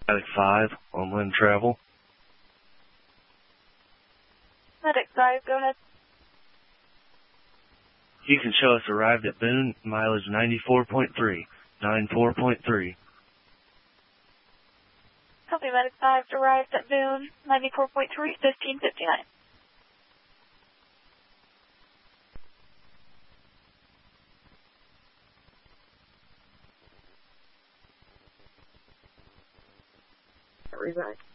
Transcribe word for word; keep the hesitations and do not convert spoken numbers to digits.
Medic five, on Lynn Travel. Medic five, go ahead. You can show us arrived at Boone, mileage ninety-four point three, ninety-four point three. Copy, Medic five, arrived at Boone, ninety-four point three, fifteen fifty-nine. Resign.